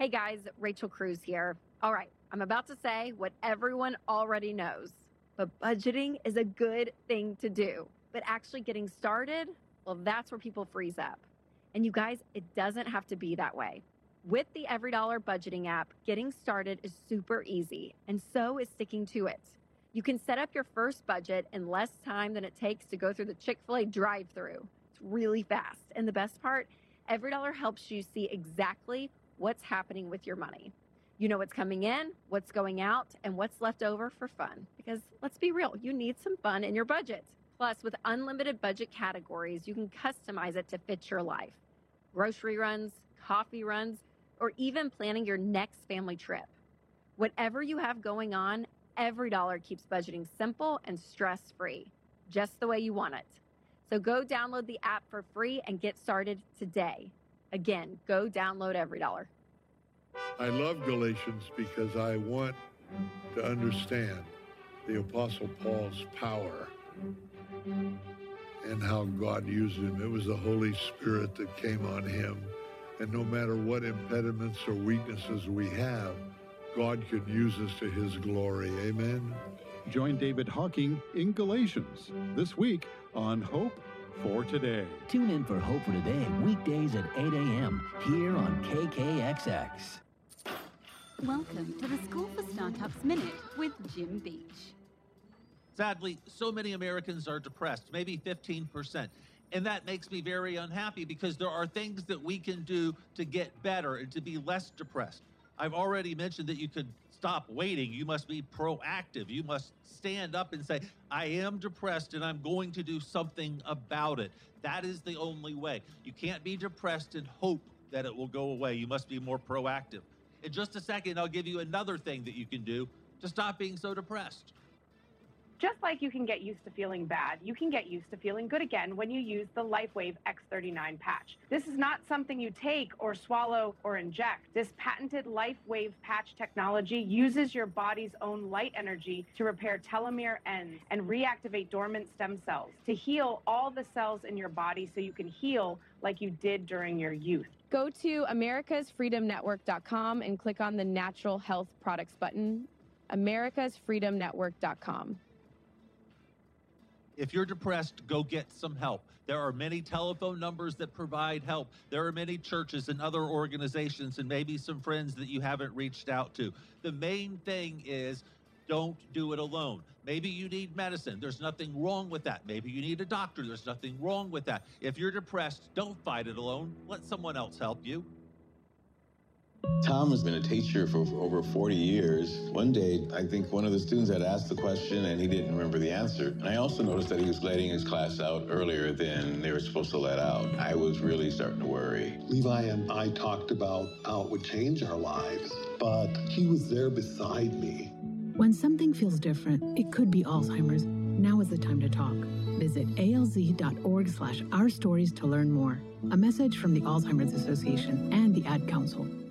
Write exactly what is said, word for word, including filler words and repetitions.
Hey guys, Rachel Cruz here. All right, I'm about to say what everyone already knows, but budgeting is a good thing to do. But actually getting started, well, that's where people freeze up. And you guys, it doesn't have to be that way. With the EveryDollar budgeting app, getting started is super easy, and so is sticking to it. You can set up your first budget in less time than it takes to go through the Chick-fil-A drive-thru. It's really fast. And the best part, EveryDollar helps you see exactly what's happening with your money. You know what's coming in, what's going out, and what's left over for fun. Because let's be real, you need some fun in your budget. Plus, with unlimited budget categories, you can customize it to fit your life. Grocery runs, coffee runs, or even planning your next family trip. Whatever you have going on, EveryDollar keeps budgeting simple and stress-free, just the way you want it. So go download the app for free and get started today. Again, go download EveryDollar. I love Galatians because I want to understand the Apostle Paul's power and how God used him. It was the Holy Spirit that came on him. And no matter what impediments or weaknesses we have, God can use us to his glory. Amen. Join David Hawking in Galatians this week on Hope for Today. Tune in for Hope for Today weekdays at eight a.m. here on K K X X. Welcome to the School for Startups Minute with Jim Beach. Sadly, so many Americans are depressed, maybe fifteen percent. And that makes me very unhappy because there are things that we can do to get better and to be less depressed. I've already mentioned that you could stop waiting. You must be proactive. You must stand up and say, I am depressed and I'm going to do something about it. That is the only way. You can't be depressed and hope that it will go away. You must be more proactive. In just a second, I'll give you another thing that you can do to stop being so depressed. Just like you can get used to feeling bad, you can get used to feeling good again when you use the LifeWave X thirty-nine patch. This is not something you take or swallow or inject. This patented LifeWave patch technology uses your body's own light energy to repair telomere ends and reactivate dormant stem cells to heal all the cells in your body so you can heal like you did during your youth. Go to americas freedom network dot com and click on the Natural Health Products button, americas freedom network dot com. If you're depressed, go get some help. There are many telephone numbers that provide help. There are many churches and other organizations and maybe some friends that you haven't reached out to. The main thing is don't do it alone. Maybe you need medicine. There's nothing wrong with that. Maybe you need a doctor. There's nothing wrong with that. If you're depressed, don't fight it alone. Let someone else help you. Tom has been a teacher for over forty years. One day, I think one of the students had asked the question and he didn't remember the answer. And I also noticed that he was letting his class out earlier than they were supposed to let out. I was really starting to worry. Levi and I talked about how it would change our lives, but he was there beside me. When something feels different, it could be Alzheimer's. Now is the time to talk. Visit alz.org slash our stories to learn more. A message from the Alzheimer's Association and the Ad Council.